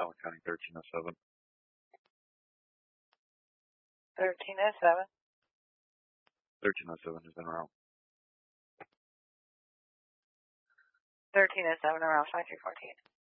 Allen County 1307. 1307. 1307 is en route. 1307 around 5314.